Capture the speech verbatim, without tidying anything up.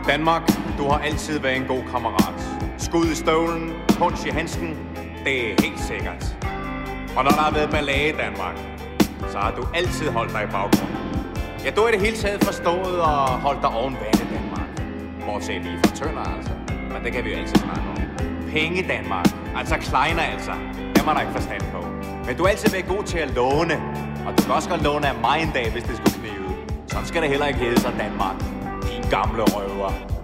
Danmark, du har altid været en god kammerat. Skud i støvlen, punch i handsken, det er helt sikkert. Og når der har været ballade i Danmark, så har du altid holdt dig i baggrunden. Ja, du er i det hele taget forstået og holdt dig oven vand i Danmark. Bortset lige fra Tønder, altså. Men det kan vi jo altid snakke om. Penge i Danmark, altså kleiner altså, dem er der ikke forstand på. Men du har altid været god til at låne, og du kan også godt låne af mig en dag, hvis det skulle knive. Sådan skal det heller ikke hedde sig, Danmark. Din gamle røver.